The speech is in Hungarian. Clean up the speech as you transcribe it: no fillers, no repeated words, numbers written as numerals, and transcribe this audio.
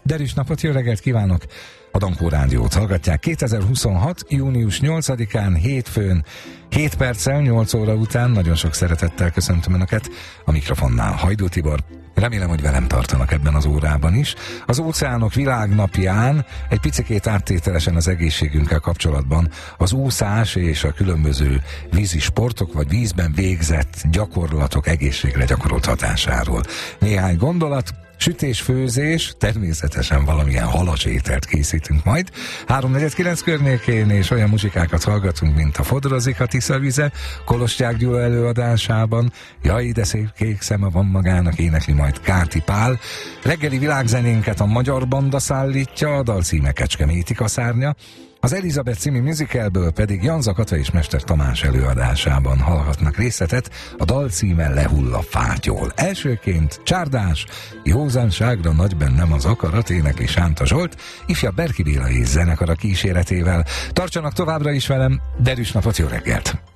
Derűs napot, jó reggelt kívánok! A Dankó Rádiót hallgatják 2026. június 8-án, hétfőn, 7 perccel, 8 óra után. Nagyon sok szeretettel köszöntöm Önöket. A mikrofonnál Hajdú Tibor. Remélem, hogy velem tartanak ebben az órában is. Az Óceánok Világnapján egy picikét áttételesen az egészségünkkel kapcsolatban az úszás és a különböző vízi sportok vagy vízben végzett gyakorlatok egészségre gyakorolt hatásáról. Néhány gondolat. Sütés, főzés, természetesen valamilyen halas ételt készítünk majd. 3:49 környékén, és olyan muzsikákat hallgatunk, mint a Fodrozik a Tiszavize, Kolostyák Gyula előadásában. Jaj, de szép kék szeme van magának, énekli majd Káti Pál. Reggeli világzenénket a Magyar Banda szállítja, a dalcíme Kecskeméti Kaszárnya. Az Elizabeth című musicalből pedig Janza Kata és Mester Tamás előadásában hallhatnak részletet, a dal címe Lehull a fátyol. Elsőként Csárdás, józanságra nagy bennem az akarat, énekli Sánta Zsolt, ifjabb Berki Béla és zenekara kíséretével. Tartsanak továbbra is velem, derűs napot, jó reggelt!